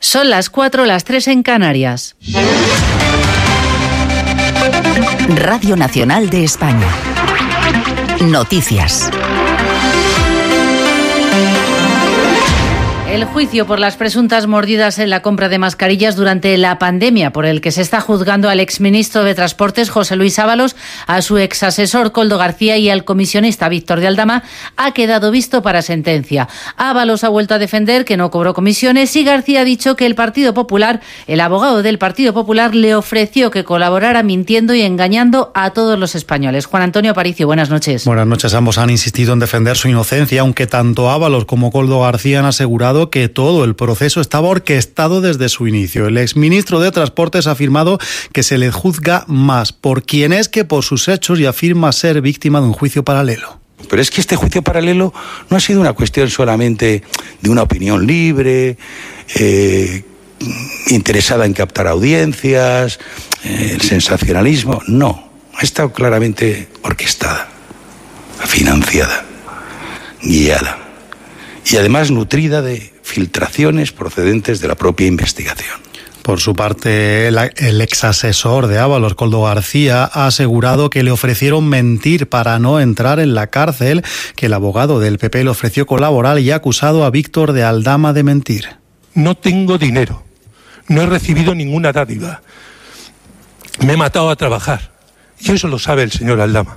Son las 4, las 3 en Canarias. Radio Nacional de España. Noticias. El juicio por las presuntas mordidas en la compra de mascarillas durante la pandemia, por el que se está juzgando al exministro de Transportes, José Luis Ábalos, a su exasesor, Koldo García, y al comisionista, Víctor de Aldama, ha quedado visto para sentencia. Ábalos ha vuelto a defender que no cobró comisiones y García ha dicho que el Partido Popular, el abogado del Partido Popular, le ofreció que colaborara mintiendo y engañando a todos los españoles. Juan Antonio Aparicio, buenas noches. Buenas noches. Ambos han insistido en defender su inocencia, aunque tanto Ábalos como Koldo García han asegurado que todo el proceso estaba orquestado desde su inicio. El exministro de Transportes ha afirmado que se le juzga más por quién es que por sus hechos y afirma ser víctima de un juicio paralelo. Pero es que este juicio paralelo no ha sido una cuestión solamente de una opinión libre, interesada en captar audiencias, el sensacionalismo. No, ha estado claramente orquestada, financiada, guiada y además nutrida de filtraciones procedentes de la propia investigación. Por su parte, el exasesor de Ábalos, Koldo García, ha asegurado que le ofrecieron mentir para no entrar en la cárcel, que el abogado del PP le ofreció colaborar y ha acusado a Víctor de Aldama de mentir. No tengo dinero, no he recibido ninguna dádiva, me he matado a trabajar y eso lo sabe el señor Aldama.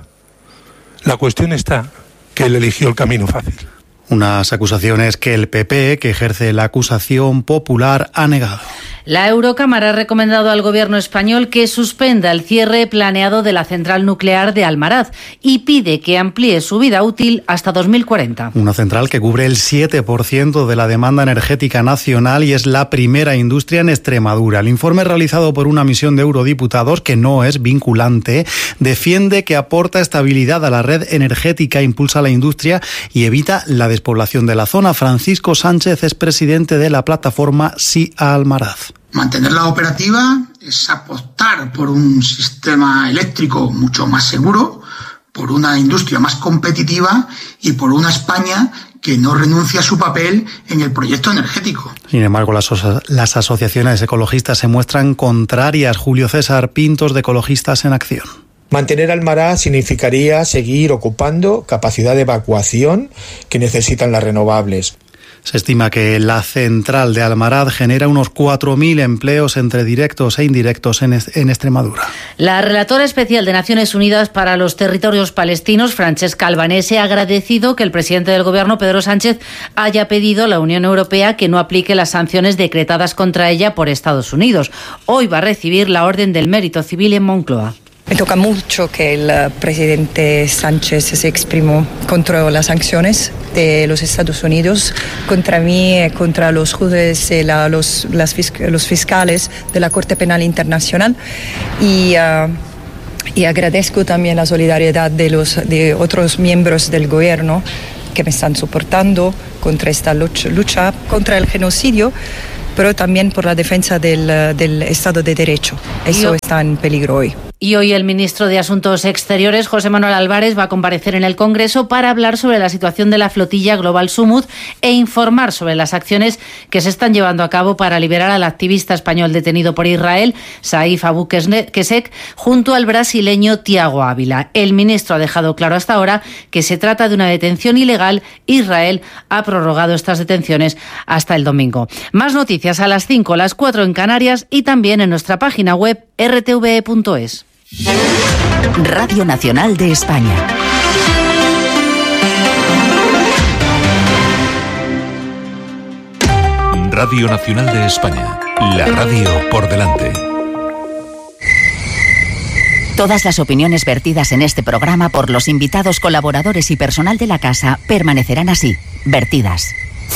La cuestión está que él eligió el camino fácil. Unas acusaciones que el PP, que ejerce la acusación popular, ha negado. La Eurocámara ha recomendado al Gobierno español que suspenda el cierre planeado de la central nuclear de Almaraz y pide que amplíe su vida útil hasta 2040. Una central que cubre el 7% de la demanda energética nacional y es la primera industria en Extremadura. El informe realizado por una misión de eurodiputados, que no es vinculante, defiende que aporta estabilidad a la red energética, impulsa la industria y evita la despoblación de la zona. Francisco Sánchez es presidente de la plataforma Sí a Almaraz. Mantenerla operativa es apostar por un sistema eléctrico mucho más seguro, por una industria más competitiva y por una España que no renuncia a su papel en el proyecto energético. Sin embargo, las asociaciones ecologistas se muestran contrarias. Julio César Pintos, de Ecologistas en Acción. Mantener Almaraz significaría seguir ocupando capacidad de evacuación que necesitan las renovables. Se estima que la central de Almaraz genera unos 4.000 empleos entre directos e indirectos en Extremadura. La relatora especial de Naciones Unidas para los territorios palestinos, Francesca Albanese, ha agradecido que el presidente del Gobierno, Pedro Sánchez, haya pedido a la Unión Europea que no aplique las sanciones decretadas contra ella por Estados Unidos. Hoy va a recibir la Orden del Mérito Civil en Moncloa. Me toca mucho que el presidente Sánchez se exprimió contra las sanciones de los Estados Unidos, contra mí, contra los jueces, los fiscales de la Corte Penal Internacional y agradezco también la solidaridad de otros miembros del gobierno que me están soportando contra esta lucha contra el genocidio, pero también por la defensa del Estado de Derecho. Eso está en peligro hoy. Y hoy el ministro de Asuntos Exteriores, José Manuel Álvarez, va a comparecer en el Congreso para hablar sobre la situación de la flotilla Global Sumud e informar sobre las acciones que se están llevando a cabo para liberar al activista español detenido por Israel, Saif Abu Kesek, junto al brasileño Tiago Ávila. El ministro ha dejado claro hasta ahora que se trata de una detención ilegal. Israel ha prorrogado estas detenciones hasta el domingo. Más noticias a las 5, las 4 en Canarias y también en nuestra página web rtve.es. Radio Nacional de España. Radio Nacional de España. La radio por delante. Todas las opiniones vertidas en este programa por los invitados, colaboradores y personal de la casa permanecerán así, vertidas.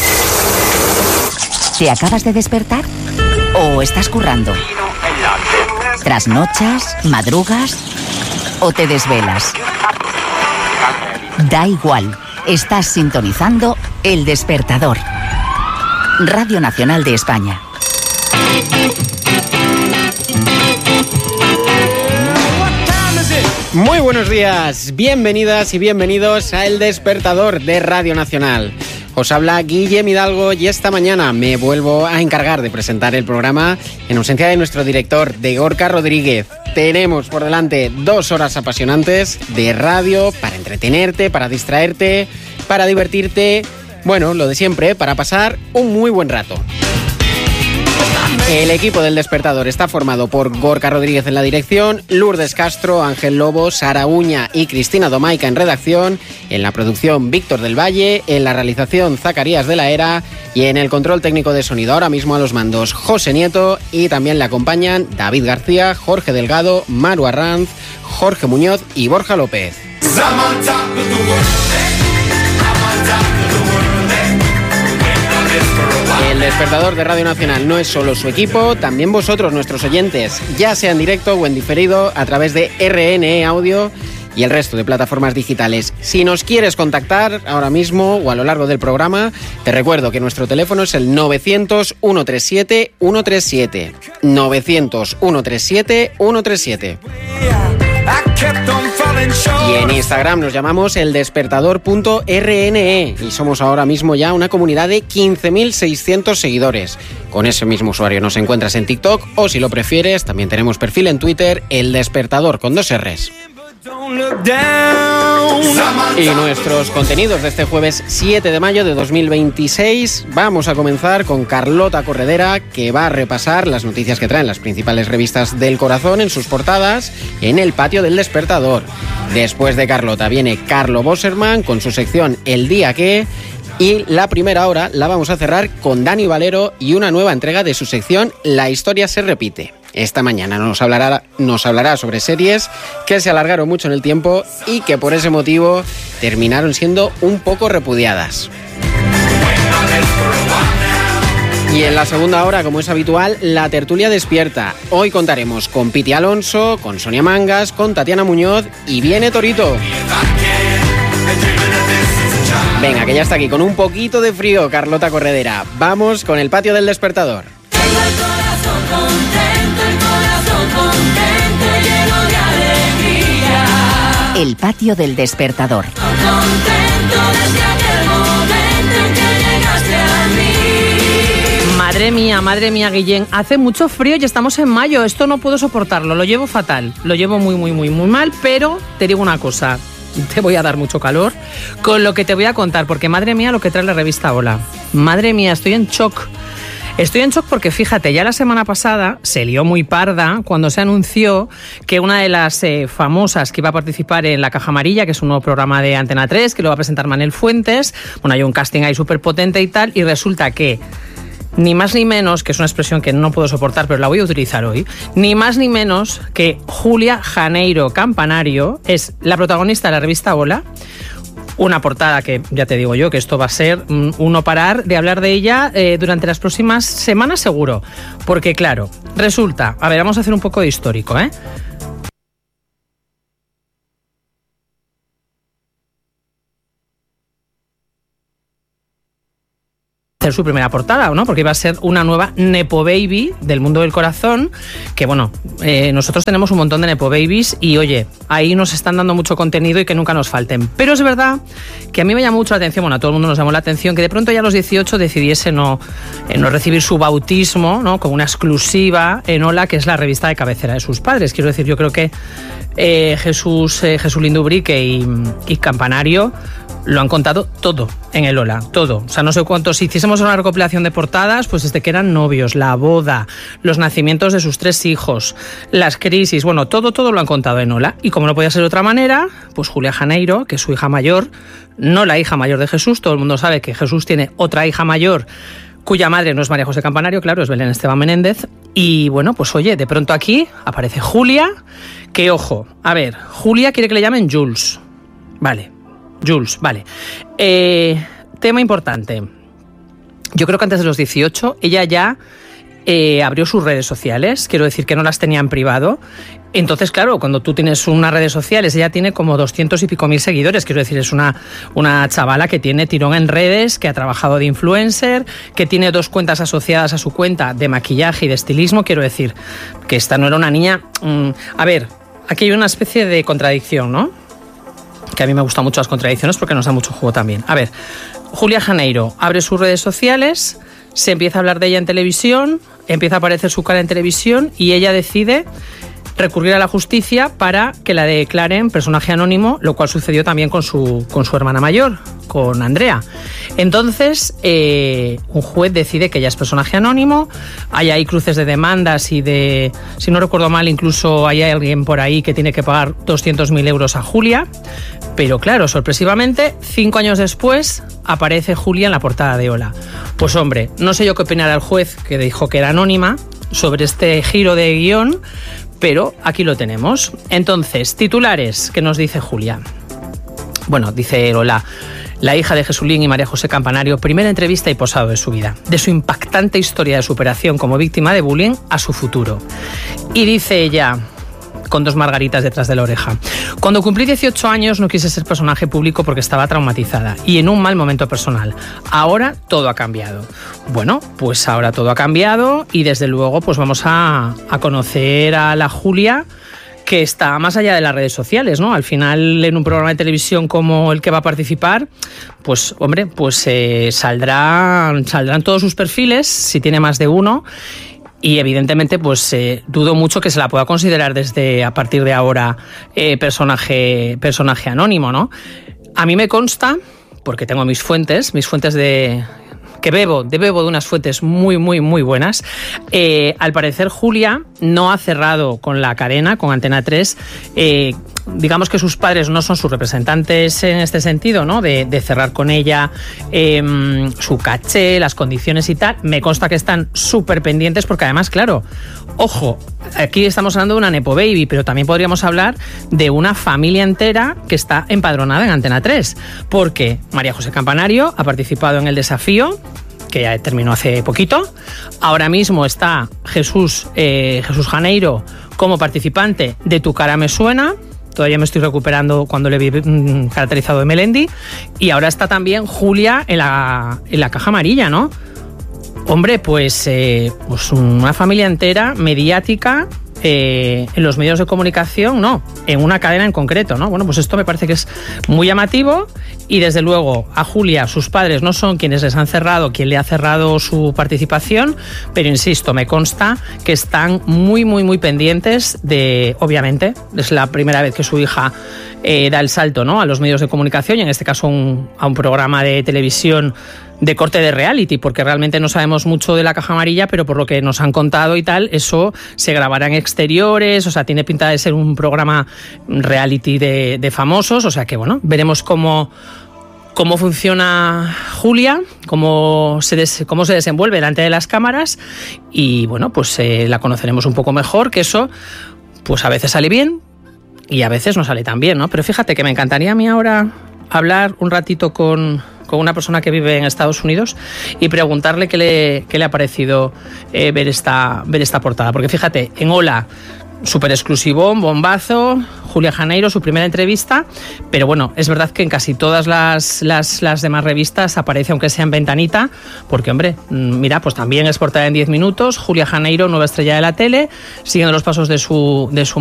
¿Te acabas de despertar? ¿O estás currando? ¿Trasnochas? ¿Madrugas? ¿O te desvelas? Da igual, estás sintonizando El Despertador. Radio Nacional de España. Muy buenos días, bienvenidas y bienvenidos a El Despertador de Radio Nacional. Os habla Guillem Hidalgo y esta mañana me vuelvo a encargar de presentar el programa en ausencia de nuestro director, de Gorka Rodríguez. Tenemos por delante 2 horas apasionantes de radio para entretenerte, para distraerte, para divertirte. Bueno, lo de siempre, para pasar un muy buen rato. El equipo del Despertador está formado por Gorka Rodríguez en la dirección, Lourdes Castro, Ángel Lobo, Sara Uña y Cristina Domaica en redacción, en la producción Víctor del Valle, en la realización Zacarías de la Era y en el control técnico de sonido ahora mismo a los mandos José Nieto, y también le acompañan David García, Jorge Delgado, Maru Arranz, Jorge Muñoz y Borja López. El Despertador de Radio Nacional no es solo su equipo, también vosotros, nuestros oyentes, ya sea en directo o en diferido a través de RNE Audio y el resto de plataformas digitales. Si nos quieres contactar ahora mismo o a lo largo del programa, te recuerdo que nuestro teléfono es el 900-137-137. 900-137-137. Y en Instagram nos llamamos eldespertador.rne y somos ahora mismo ya una comunidad de 15.600 seguidores. Con ese mismo usuario nos encuentras en TikTok o, si lo prefieres, también tenemos perfil en Twitter, El Despertador con 2 R's. Y nuestros contenidos de este jueves 7 de mayo de 2026 vamos a comenzar con Carlota Corredera, que va a repasar las noticias que traen las principales revistas del corazón en sus portadas en el patio del Despertador. Después de Carlota viene Carlo Bosserman con su sección El Día Que, y la primera hora la vamos a cerrar con Dani Valero y una nueva entrega de su sección La Historia se repite. Esta mañana nos hablará sobre series que se alargaron mucho en el tiempo y que por ese motivo terminaron siendo un poco repudiadas. Y en la segunda hora, como es habitual, la tertulia despierta. Hoy contaremos con Piti Alonso, con Sonia Mangas, con Tatiana Muñoz y viene Torito. Venga, que ya está aquí con un poquito de frío Carlota Corredera. Vamos con el patio del Despertador. El patio del Despertador. Madre mía, Guillén, hace mucho frío y estamos en mayo. Esto no puedo soportarlo, lo llevo fatal, lo llevo muy mal, pero te digo una cosa, te voy a dar mucho calor con lo que te voy a contar, porque madre mía lo que trae la revista Hola. Madre mía, estoy en shock. Estoy en shock porque, fíjate, ya la semana pasada se lió muy parda cuando se anunció que una de las famosas que iba a participar en La Caja Amarilla, que es un nuevo programa de Antena 3, que lo va a presentar Manel Fuentes, bueno, hay un casting ahí súper potente y tal, y resulta que ni más ni menos, que es una expresión que no puedo soportar, pero la voy a utilizar hoy, ni más ni menos que Julia Janeiro Campanario es la protagonista de la revista Hola. Una portada que, ya te digo yo, que esto va a ser un no parar de hablar de ella durante las próximas semanas seguro. Porque claro, resulta, a ver, vamos a hacer un poco de histórico, ¿eh? Hacer su primera portada, ¿no? Porque iba a ser una nueva Nepo Baby del mundo del corazón, que bueno, nosotros tenemos un montón de Nepo Babies y oye, ahí nos están dando mucho contenido y que nunca nos falten. Pero es verdad que a mí me llamó mucho la atención, bueno, a todo el mundo nos llamó la atención, que de pronto ya a los 18 decidiese no recibir su bautismo, ¿no? Con una exclusiva en Hola, que es la revista de cabecera de sus padres. Quiero decir, yo creo que Jesús Lindubrique y Campanario lo han contado todo en el Hola, todo. O sea, no sé cuántos, si hiciésemos una recopilación de portadas, pues desde que eran novios, la boda, los nacimientos de sus 3 hijos, las crisis, bueno, todo lo han contado en Hola. Y como no podía ser de otra manera, pues Julia Janeiro, que es su hija mayor, no la hija mayor de Jesús, todo el mundo sabe que Jesús tiene otra hija mayor, cuya madre no es María José Campanario, claro, es Belén Esteban Menéndez. Y bueno, pues oye, de pronto aquí aparece Julia, que ojo, a ver, Julia quiere que le llamen Jules, vale. Tema importante. Yo creo que antes de los 18 ella ya abrió sus redes sociales, quiero decir que no las tenía en privado. Entonces, claro, cuando tú tienes unas redes sociales, ella tiene como 200 y pico mil seguidores, quiero decir, es una chavala que tiene tirón en redes, que ha trabajado de influencer, que tiene 2 cuentas asociadas a su cuenta de maquillaje y de estilismo, quiero decir, que esta no era una niña... A ver, aquí hay una especie de contradicción, ¿no? que a mí me gustan mucho las contradicciones porque nos da mucho juego también. A ver, Julia Janeiro abre sus redes sociales, se empieza a hablar de ella en televisión, empieza a aparecer su cara en televisión y ella decide recurrir a la justicia para que la declaren personaje anónimo, lo cual sucedió también con su hermana mayor, con Andrea. Entonces, un juez decide que ella es personaje anónimo, hay ahí cruces de demandas y de, si no recuerdo mal, incluso hay alguien por ahí que tiene que pagar 200.000 euros a Julia, pero claro, sorpresivamente, 5 años después, aparece Julia en la portada de Hola. Pues hombre, no sé yo qué opinará el juez, que dijo que era anónima, sobre este giro de guión, pero aquí lo tenemos. Entonces, titulares que nos dice Julia. Bueno, dice Lola, la hija de Jesulín y María José Campanario, primera entrevista y posado de su vida, de su impactante historia de superación como víctima de bullying a su futuro. Y dice ella, con 2 margaritas detrás de la oreja: cuando cumplí 18 años no quise ser personaje público porque estaba traumatizada y en un mal momento personal. Ahora todo ha cambiado. Bueno, pues ahora todo ha cambiado y desde luego pues vamos a conocer a la Julia, que está más allá de las redes sociales, ¿no? Al final, en un programa de televisión como el que va a participar, pues hombre, pues saldrán todos sus perfiles, si tiene más de uno. Y evidentemente, pues dudo mucho que se la pueda considerar desde a partir de ahora personaje anónimo, ¿no? A mí me consta, porque tengo mis fuentes de que bebo de unas fuentes muy, muy, muy buenas. Al parecer, Julia no ha cerrado con la cadena, con Antena 3. Digamos que sus padres no son sus representantes en este sentido, ¿no? De cerrar con ella su caché, las condiciones y tal. Me consta que están súper pendientes porque además, claro, ojo, aquí estamos hablando de una Nepo Baby, pero también podríamos hablar de una familia entera que está empadronada en Antena 3, porque María José Campanario ha participado en El Desafío, que ya terminó hace poquito. Ahora mismo está Jesús Janeiro como participante de Tu cara me suena. Todavía me estoy recuperando cuando le vi caracterizado de Melendi. Y ahora está también Julia en la caja amarilla, ¿no? Hombre, pues una familia entera mediática en los medios de comunicación, no, en una cadena en concreto, ¿no? Bueno, pues esto me parece que es muy llamativo y desde luego a Julia sus padres no son quien le ha cerrado su participación, pero insisto, me consta que están muy, muy, muy pendientes de, obviamente, es la primera vez que su hija da el salto, ¿no?, a los medios de comunicación y en este caso a un programa de televisión de corte de reality, porque realmente no sabemos mucho de la caja amarilla, pero por lo que nos han contado y tal, eso se grabará en exteriores, o sea, tiene pinta de ser un programa reality de famosos, o sea que bueno, veremos cómo funciona Julia, cómo se desenvuelve delante de las cámaras y bueno, pues la conoceremos un poco mejor, que eso pues a veces sale bien y a veces no sale tan bien, ¿no? Pero fíjate que me encantaría a mí ahora hablar un ratito con una persona que vive en Estados Unidos y preguntarle qué le ha parecido ver esta portada. Porque fíjate, en Hola, súper exclusivo, bombazo, Julia Janeiro, su primera entrevista, pero bueno, es verdad que en casi todas las demás revistas aparece, aunque sea en ventanita, porque hombre, mira, pues también es portada en 10 minutos, Julia Janeiro, nueva estrella de la tele, siguiendo los pasos de su